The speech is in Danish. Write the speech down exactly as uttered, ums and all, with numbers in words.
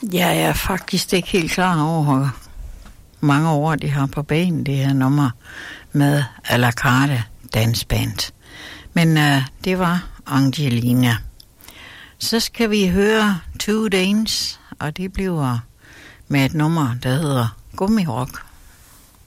Jeg er faktisk ikke helt klar over, hvor mange år de har på banen, det her nummer med à la carte dansband. Men uh, det var Angelina. Så skal vi høre Two Danes, og det bliver med et nummer, der hedder Gummirock.